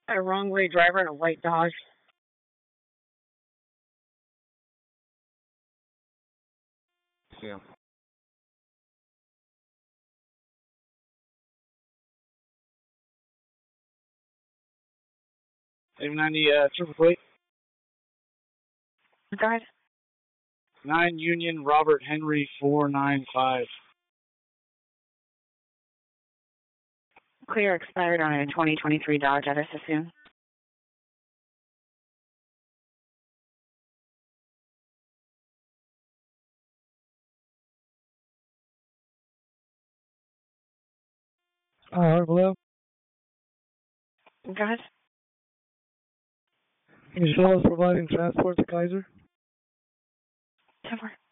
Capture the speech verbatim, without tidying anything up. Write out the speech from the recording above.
A wrong way driver in a white Dodge. Yeah. eight ninety, uh, triple plate. Go ahead. nine Union Robert Henry four nine five. Clear expired on a twenty twenty-three Dodge at Sassoon. Uh, hello? Go ahead. Can you show us providing transport to Kaiser? ten four.